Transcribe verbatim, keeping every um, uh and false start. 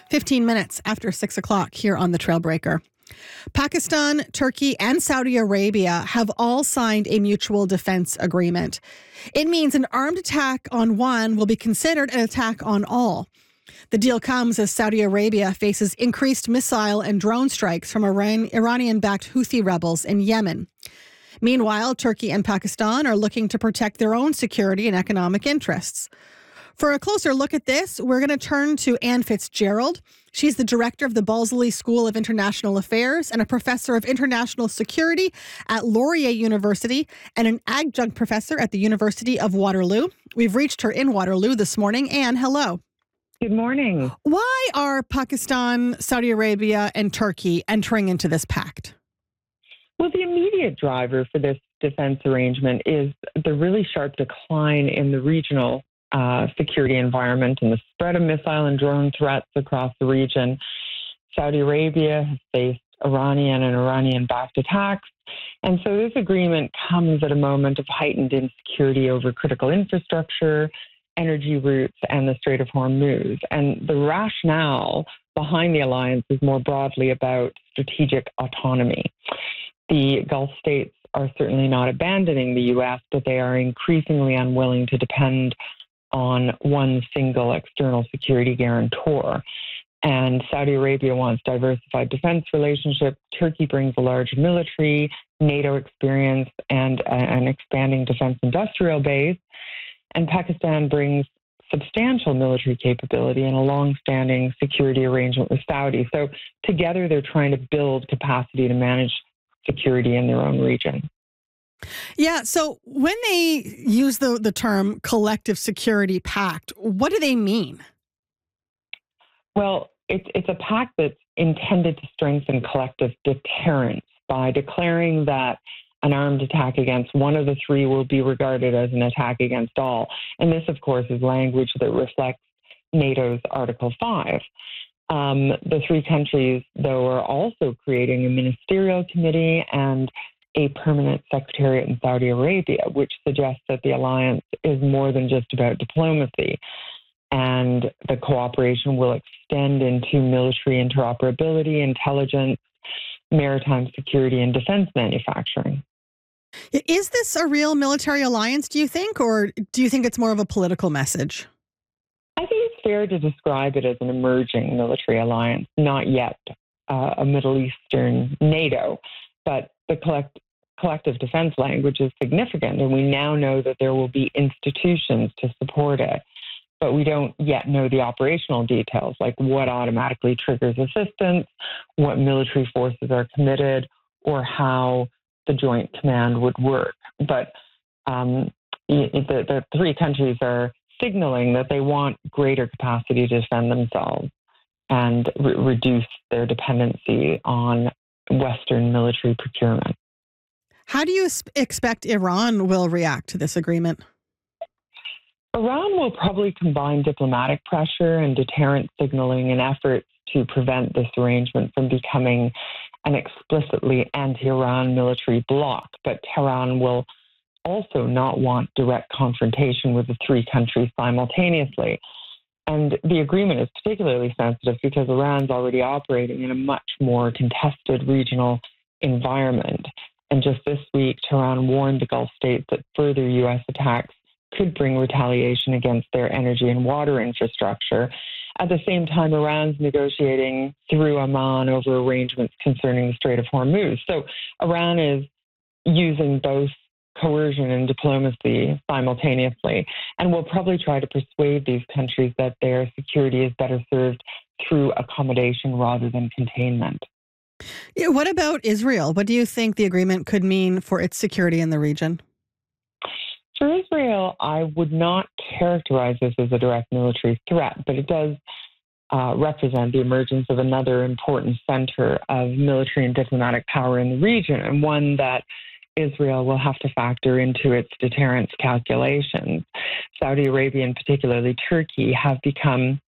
fifteen minutes after six o'clock here on the Trailbreaker. Pakistan, Turkey, and Saudi Arabia have all signed a mutual defense agreement. It means an armed attack on one will be considered an attack on all. The deal comes as Saudi Arabia faces increased missile and drone strikes from Iran- Iranian-backed Houthi rebels in Yemen. Meanwhile, Turkey and Pakistan are looking to protect their own security and economic interests. For a closer look at this, we're going to turn to Anne Fitzgerald. She's the director of the Balsley School of International Affairs and a professor of international security at Laurier University and an adjunct professor at the University of Waterloo. We've reached her in Waterloo this morning. Anne, hello. Good morning. Why are Pakistan, Saudi Arabia, and Turkey entering into this pact? Well, the immediate driver for this defense arrangement is the really sharp decline in the regional uh, security environment and the spread of missile and drone threats across the region. Saudi Arabia has faced Iranian and Iranian-backed attacks. And so this agreement comes at a moment of heightened insecurity over critical infrastructure, energy routes, and the Strait of Hormuz. And the rationale behind the alliance is more broadly about strategic autonomy. The Gulf states are certainly not abandoning the U S, but they are increasingly unwilling to depend on one single external security guarantor. And Saudi Arabia wants diversified defense relationships. Turkey brings a large military, NATO experience, and a, an expanding defense industrial base. And Pakistan brings substantial military capability and a long-standing security arrangement with Saudi. So together, they're trying to build capacity to manage security in their own region. Yeah, so when they use the, the term collective security pact, what do they mean? Well, it's, it's a pact that's intended to strengthen collective deterrence by declaring that an armed attack against one of the three will be regarded as an attack against all. And this, of course, is language that reflects NATO's Article five. Um, the three countries, though, are also creating a ministerial committee and a permanent secretariat in Saudi Arabia, which suggests that the alliance is more than just about diplomacy. And the cooperation will extend into military interoperability, intelligence, maritime security, and defense manufacturing. Is this a real military alliance, do you think, or do you think it's more of a political message? I think it's fair to describe it as an emerging military alliance, not yet uh, a Middle Eastern NATO, but the collect- collective defense language is significant, and we now know that there will be institutions to support it. But we don't yet know the operational details, like what automatically triggers assistance, what military forces are committed, or how the joint command would work. But um, the, the three countries are signaling that they want greater capacity to defend themselves and re- reduce their dependency on Western military procurement. How do you expect Iran will react to this agreement? Iran will probably combine diplomatic pressure and deterrent signaling in efforts to prevent this arrangement from becoming an explicitly anti-Iran military bloc. But Tehran will also not want direct confrontation with the three countries simultaneously. And the agreement is particularly sensitive because Iran's already operating in a much more contested regional environment. And just this week, Tehran warned the Gulf states that further U S attacks could bring retaliation against their energy and water infrastructure. At the same time, Iran's negotiating through Oman over arrangements concerning the Strait of Hormuz. So Iran is using both coercion and diplomacy simultaneously, and will probably try to persuade these countries that their security is better served through accommodation rather than containment. Yeah, what about Israel? What do you think the agreement could mean for its security in the region? For Israel, I would not characterize this as a direct military threat, but it does uh, represent the emergence of another important center of military and diplomatic power in the region, and one that Israel will have to factor into its deterrence calculations. Saudi Arabia, and particularly Turkey, have become